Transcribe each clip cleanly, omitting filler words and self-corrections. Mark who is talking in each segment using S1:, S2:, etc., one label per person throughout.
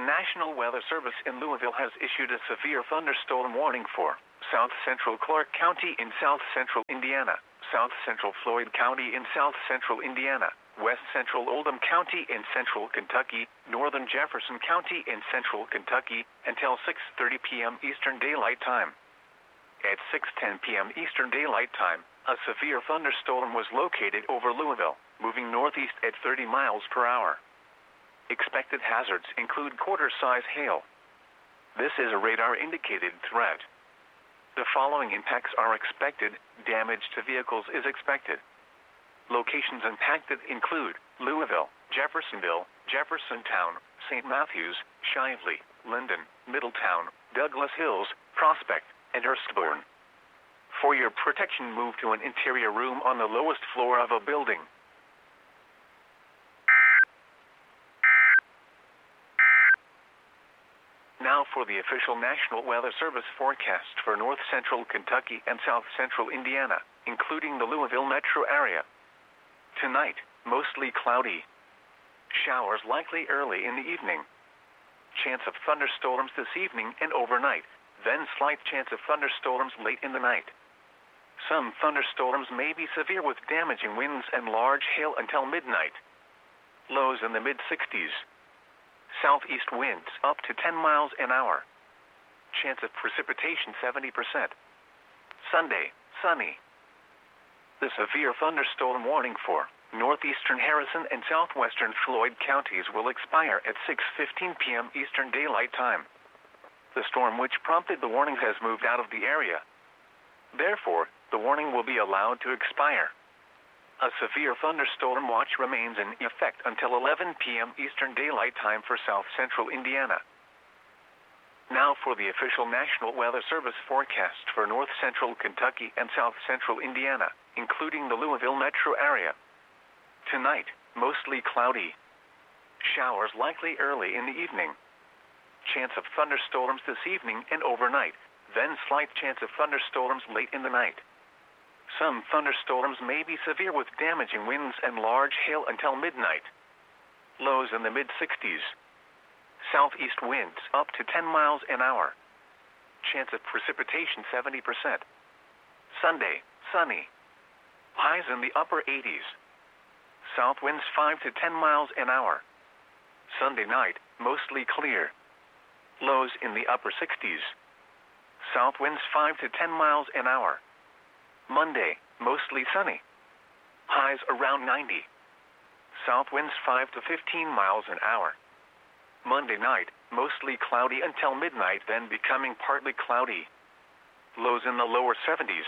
S1: National Weather Service in Louisville has issued a severe thunderstorm warning for South Central Clark County in South Central Indiana, South Central Floyd County in South Central Indiana, West Central Oldham County in Central Kentucky, Northern Jefferson County in Central Kentucky, until 6:30 p.m. Eastern Daylight Time. At 6:10 p.m. Eastern Daylight Time, a severe thunderstorm was located over Louisville, moving northeast at 30 miles per hour. Expected hazards include quarter-size hail. This is a radar-indicated threat. The following impacts are expected. Damage to vehicles is expected. Locations impacted include Louisville, Jeffersonville, Jeffersontown, St. Matthews, Shively, Linden, Middletown, Douglas Hills, Prospect, and Hurstbourne. For your protection, move to an interior room on the lowest floor of a building. Now for the official National Weather Service forecast for North Central Kentucky and South Central Indiana, including the Louisville metro area. Tonight, mostly cloudy. Showers likely early in the evening. Chance of thunderstorms this evening and overnight, then slight chance of thunderstorms late in the night. Some thunderstorms may be severe with damaging winds and large hail until midnight. Lows in the mid-60s. Southeast winds up to 10 miles an hour. Chance of precipitation 70%. Sunday, sunny. The severe thunderstorm warning for northeastern Harrison and southwestern Floyd counties will expire at 6:15 p.m. Eastern Daylight Time. The storm which prompted the warning has moved out of the area. Therefore, the warning will be allowed to expire. A severe thunderstorm watch remains in effect until 11 p.m. Eastern Daylight Time for South Central Indiana. Now for the official National Weather Service forecast for North Central Kentucky and South Central Indiana, including the Louisville metro area. Tonight, mostly cloudy. Showers likely early in the evening. Chance of thunderstorms this evening and overnight, then slight chance of thunderstorms late in the night. Some thunderstorms may be severe with damaging winds and large hail until midnight. Lows in the mid-60s. Southeast winds up to 10 miles an hour. Chance of precipitation 70%. Sunday, sunny. Highs in the upper 80s. South winds 5 to 10 miles an hour. Sunday night, mostly clear. Lows in the upper 60s. South winds 5 to 10 miles an hour. Monday, mostly sunny. Highs around 90. South winds 5 to 15 miles an hour. Monday night, mostly cloudy until midnight, then becoming partly cloudy. Lows in the lower 70s.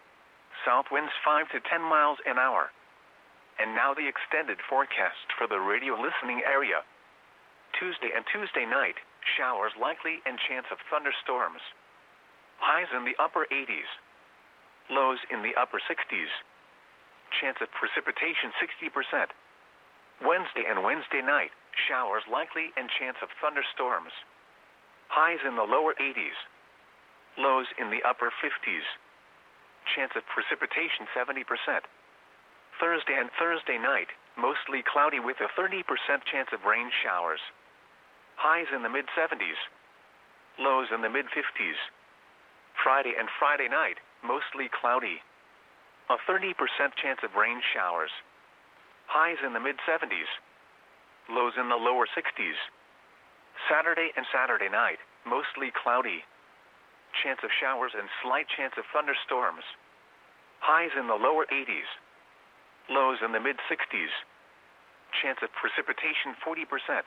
S1: South winds 5 to 10 miles an hour. And now the extended forecast for the radio listening area. Tuesday and Tuesday night, showers likely and chance of thunderstorms. Highs in the upper 80s. Lows in the upper 60s. Chance of precipitation 60%. Wednesday and Wednesday night, showers likely and chance of thunderstorms. Highs in the lower 80s. Lows in the upper 50s. Chance of precipitation 70%. Thursday and Thursday night, mostly cloudy with a 30% chance of rain showers. Highs in the mid-70s. Lows in the mid-50s. Friday and Friday night, mostly cloudy. A 30% chance of rain showers. Highs in the mid-70s. Lows in the lower 60s. Saturday and Saturday night, mostly cloudy. Chance of showers and slight chance of thunderstorms. Highs in the lower 80s. Lows in the mid-60s. Chance of precipitation 40%.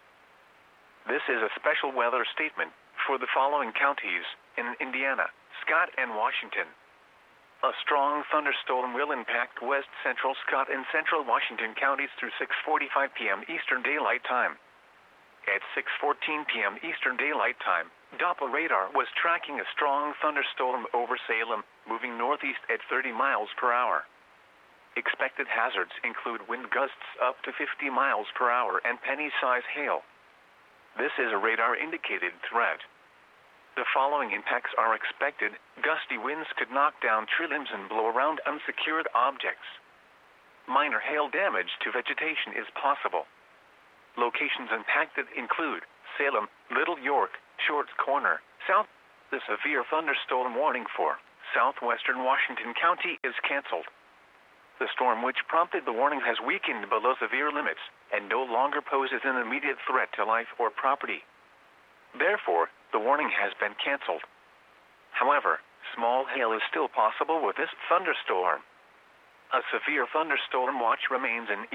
S1: This is a special weather statement for the following counties in Indiana, Scott, and Washington. A strong thunderstorm will impact west central Scott and central Washington counties through 6:45 p.m. Eastern Daylight Time. At 6:14 p.m. Eastern Daylight Time, Doppler radar was tracking a strong thunderstorm over Salem, moving northeast at 30 miles per hour. Expected hazards include wind gusts up to 50 miles per hour and penny-size hail. This is a radar-indicated threat. The following impacts are expected. Gusty winds could knock down tree limbs and blow around unsecured objects. Minor hail damage to vegetation is possible. Locations impacted include Salem, Little York, Shorts Corner, South. The severe thunderstorm warning for southwestern Washington County is canceled. The storm which prompted the warning has weakened below severe limits and no longer poses an immediate threat to life or property. Therefore, the warning has been canceled. However, small hail is still possible with this thunderstorm. A severe thunderstorm watch remains in